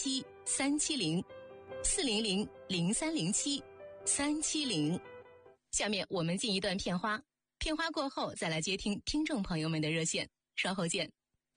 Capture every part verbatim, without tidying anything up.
七三七零，四零零零三零七三七零。下面我们进一段片花，片花过后再来接听听众朋友们的热线，稍后见。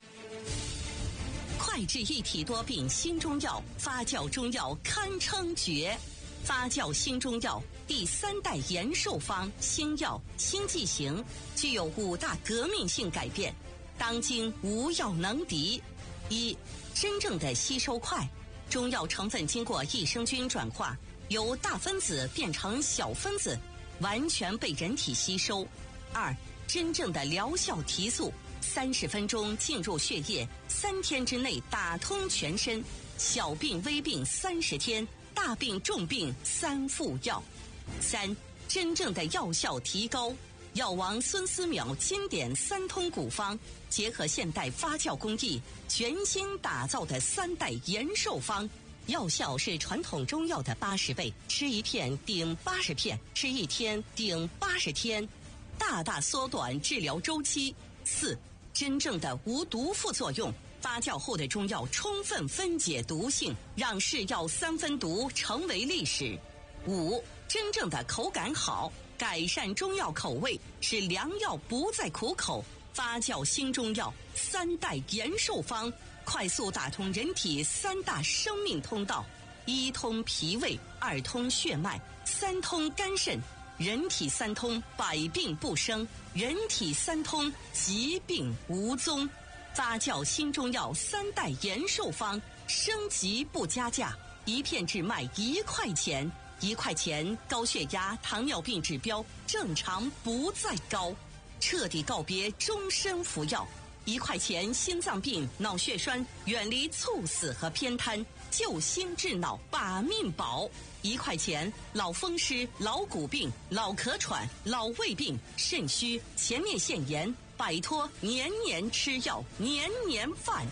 快治一体多病新中药，发酵中药堪称绝。发酵新中药第三代延寿方新药新剂型，具有五大革命性改变，当今无药能敌。一、真正的吸收快，中药成分经过益生菌转化，由大分子变成小分子，完全被人体吸收。二、真正的疗效提速，三十分钟进入血液，三天之内打通全身，小病微病三十天，大病重病三副药。三、真正的药效提高，药王孙思邈经典三通古方，结合现代发酵工艺，全新打造的三代延寿方，药效是传统中药的八十倍，吃一片顶八十片，吃一天顶八十天，大大缩短治疗周期。四、真正的无毒副作用，发酵后的中药充分分解毒性，让是药三分毒成为历史。五、真正的口感好，改善中药口味，使良药不再苦口。发酵新中药三代延寿方，快速打通人体三大生命通道：一通脾胃，二通血脉，三通肝肾。人体三通，百病不生；人体三通，疾病无踪。发酵新中药三代延寿方，升级不加价，一片只卖一块钱。一块钱，高血压、糖尿病指标正常不再高，彻底告别终身服药。一块钱，心脏病、脑血栓远离猝死和偏瘫，救心治脑把命保。一块钱，老风湿、老骨病、老咳喘、老胃病、肾虚、前列腺炎，摆脱年年吃药、年年犯。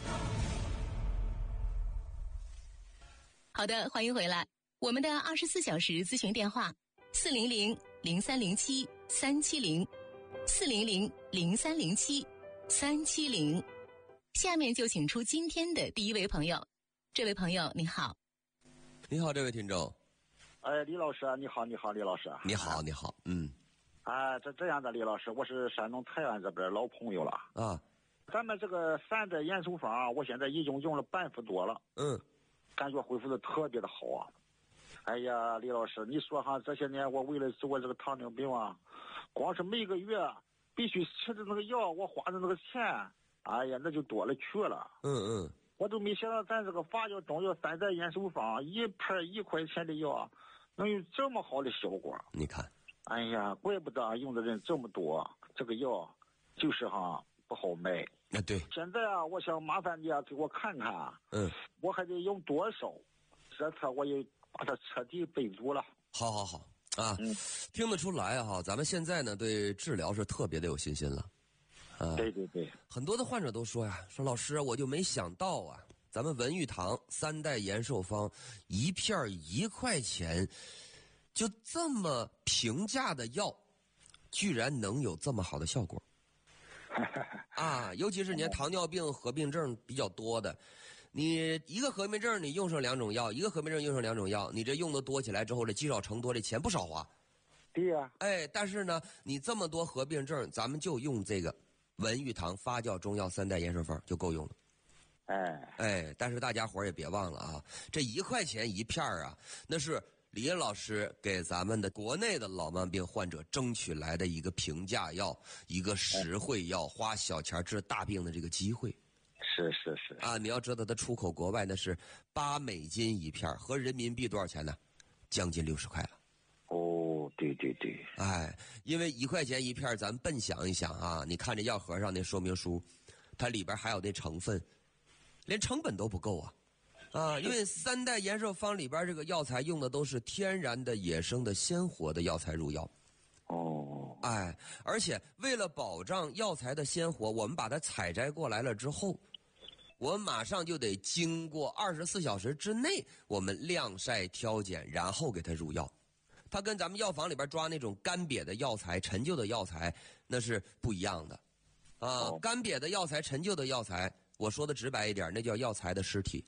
好的，欢迎回来。我们的二十四小时咨询电话：四零零零三零七三七零，四零零零三零七三七零。下面就请出今天的第一位朋友。这位朋友，你好。 你好，这位听众。 哎，李老师，你好，你好，李老师。 你好，你好，嗯。 啊，这这样的，李老师，我是山东泰安这边老朋友了啊。 咱们这个三代延寿方，我现在已经用了半副多了， 嗯， 感觉恢复的特别的好啊。哎呀，李老师，你说哈，这些年我为了治我这个糖尿病啊，光是每个月必须吃的那个药，我花的那个钱，哎呀，那就多了去了。 嗯嗯， 我都没想到咱这个发酵中药三代延寿方，一片一块钱的药，能有这么好的效果。 你看， 哎呀，怪不得用的人这么多，这个药就是哈不好卖。 啊，对。 现在啊，我想麻烦你啊，给我看看啊， 嗯， 我还得用多少？这次我也把它彻底备足了。 好好好啊， 嗯， 听得出来哈，咱们现在呢对治疗是特别的有信心了。啊， 对对对， 很多的患者都说呀，说老师我就没想到啊，咱们文玉堂三代延寿方一片一块钱，就这么平价的药，居然能有这么好的效果。啊，尤其是你看糖尿病合并症比较多的，你一个合并症你用上两种药，一个合并症用上两种药，你这用的多起来之后，这积少成多，这钱不少花。 对呀、啊， 哎，但是呢，你这么多合并症，咱们就用这个文玉堂发酵中药三代延寿方就够用了。 哎哎，但是大家伙也别忘了啊，这一块钱一片啊，那是李老师给咱们的国内的老慢病患者争取来的一个平价药，一个实惠药，花小钱治大病的这个机会。 是是是啊，你要知道它出口国外那是八美金一片，合人民币多少钱呢？将近六十块了。 哦，对对对， 哎，因为一块钱一片，咱笨想一想啊，你看这药盒上那说明书，它里边还有那成分，连成本都不够啊。啊，因为三代延寿方里边这个药材用的都是天然的、野生的、鲜活的药材入药。 哦， 哎，而且为了保障药材的鲜活，我们把它采摘过来了之后，我们马上就得经过二十四小时之内，我们晾晒挑拣，然后给它入药。它跟咱们药房里边抓那种干瘪的药材、陈旧的药材那是不一样的。啊， 哦、 干瘪的药材、陈旧的药材，我说的直白一点，那叫药材的尸体。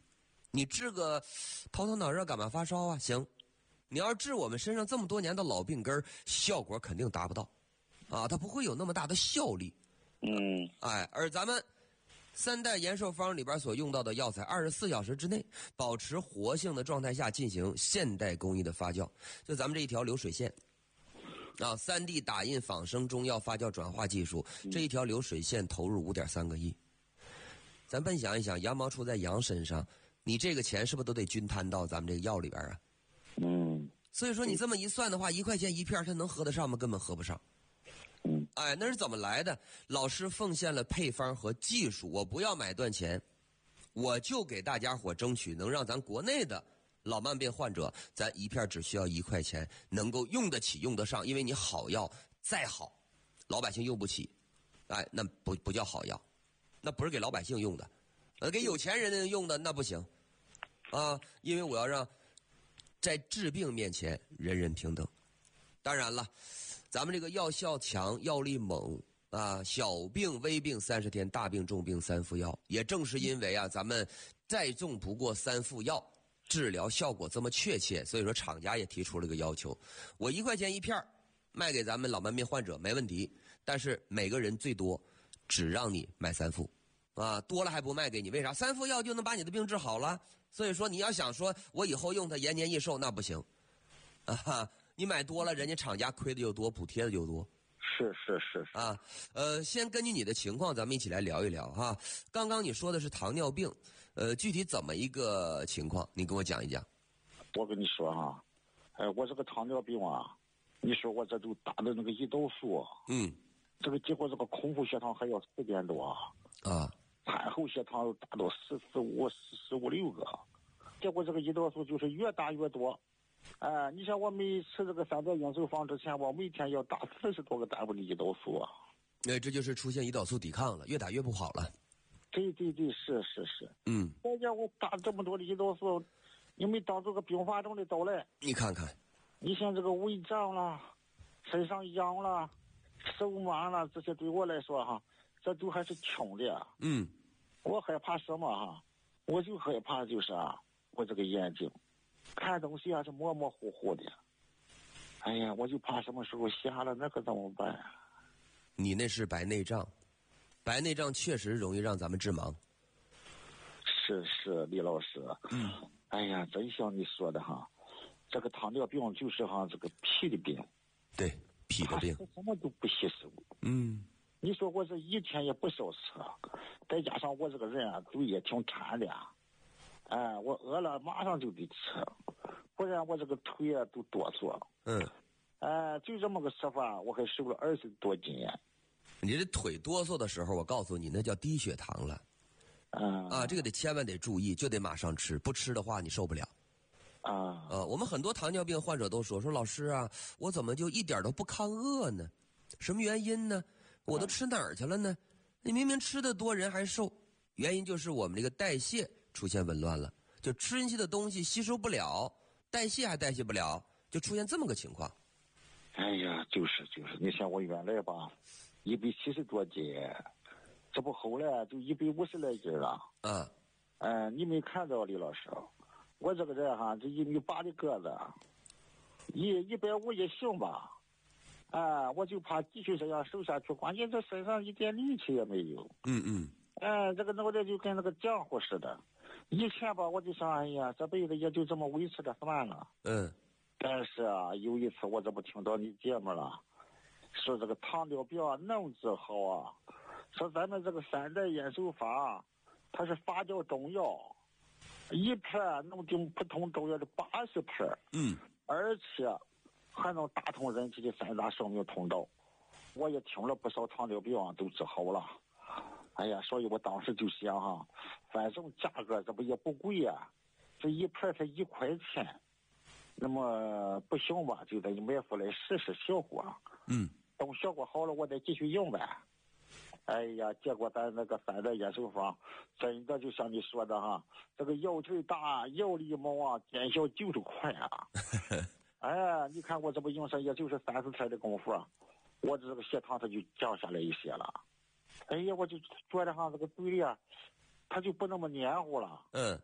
你治个头疼脑热、感冒发烧啊，行。你要是治我们身上这么多年的老病根，效果肯定达不到，啊，它不会有那么大的效力。 嗯， 哎，而咱们三代延寿方里边所用到的药材，二十四小时之内保持活性的状态下进行现代工艺的发酵。就咱们这一条流水线，啊，三 D 打印仿生中药发酵转化技术，这一条流水线投入五点三个亿。咱笨想一想，羊毛出在羊身上，你这个钱是不是都得均摊到咱们这个药里边啊？ 嗯， 所以说你这么一算的话，一块钱一片，它能合得上吗？根本合不上。 嗯， 哎，那是怎么来的？老师奉献了配方和技术，我不要买断钱，我就给大家伙争取能让咱国内的老慢病患者，咱一片只需要一块钱，能够用得起、用得上。因为你好药再好，老百姓用不起，哎，那不不叫好药，那不是给老百姓用的，呃，给有钱人用的那不行，啊，因为我要让在治病面前人人平等。当然了，咱们这个药效强、药力猛啊，小病微病三十天，大病重病三副药。也正是因为啊，咱们再重不过三副药，治疗效果这么确切，所以说厂家也提出了个要求：我一块钱一片卖给咱们老慢病患者没问题，但是每个人最多只让你买三副，啊，多了还不卖给你，为啥？三副药就能把你的病治好了。所以说你要想说我以后用它延年益寿，那不行，啊哈。你买多了，人家厂家亏的就多，补贴的就多。 是是是是啊，呃，先根据你的情况，咱们一起来聊一聊哈。刚刚你说的是糖尿病，呃，具体怎么一个情况？你跟我讲一讲。 我跟你说哈，哎，我这个糖尿病啊，你说我这都打的那个胰岛素， 嗯， 这个结果这个空腹血糖还要四点多啊， 餐后血糖达到十四五、十十五六个，结果这个胰岛素就是越打越多。哎，你像我没吃这个三代延寿方之前，我每天要打四十多个单位的胰岛素啊。 那、呃、这就是出现胰岛素抵抗了，越打越不好了。 对对对，是是是。 嗯。 人家我打这么多的胰岛素，你没当这个并发症的到来。 你看看， 你像这个胃胀了，身上痒了，手麻了，这些对我来说哈，这都还是轻的。 嗯。 我害怕什么哈？我就害怕就是啊，我这个眼睛。看东西啊是模模糊糊的，哎呀，我就怕什么时候瞎了，那可怎么办？ 你那是白内障，白内障确实容易让咱们致盲。 是是，李老师， 嗯， 哎呀，真像你说的哈，这个糖尿病就是哈这个脾的病， 对，脾的病， 什么都不吸收。 嗯， 你说我这一天也不少吃，再加上我这个人啊，嘴也挺馋的。哎，我饿了马上就得吃，不然我这个腿啊都哆嗦。 嗯， 哎，就这么个吃法，我还瘦了二十多斤。 你这腿哆嗦的时候，我告诉你，那叫低血糖了。 嗯啊，这个得千万得注意，就得马上吃，不吃的话你受不了。 啊， 呃，我们很多糖尿病患者都说说老师啊，我怎么就一点都不抗饿呢？什么原因呢？我都吃哪儿去了呢？你明明吃的多，人还瘦，原因就是我们这个代谢出现紊乱了，就吃进去的东西吸收不了，代谢还代谢不了，就出现这么个情况。 哎呀，就是就是，你像我原来吧，一百七十多斤，这不后来就一百五十来斤了。 嗯， 呃，你没看到李老师，我这个人哈，这一米八的个子，一一百五也行吧。啊，我就怕继续这样瘦下去，关键这身上一点力气也没有。 嗯嗯。 哎，这个脑袋就跟那个浆糊似的。以前吧，我就想，哎呀，这辈子也就这么维持着算了。 嗯。 但是啊，有一次我这不听到你节目了，说这个糖尿病啊能治好啊，说咱们这个三代延寿法，它是发酵中药，一片能顶普通中药的八十片。 嗯。 而且还能打通人体的三大生命通道。我也听了不少糖尿病啊都治好了。哎呀，所以我当时就想哈，反正价格这不也不贵呀、啊，这一片才一块钱，那么不行吧，就得买回来试试效果。 嗯， 等效果好了，我再继续用呗。哎呀，结果咱那个三代延寿方，真的就像你说的哈，这个药劲大，药力猛啊，见效就是快啊。哎，你看我这不用上也就是三四天的功夫，我这个血糖它就降下来一些了。哎呀，我就觉得哈，这个嘴里啊，它就不那么黏糊了。 嗯。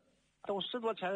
都十多天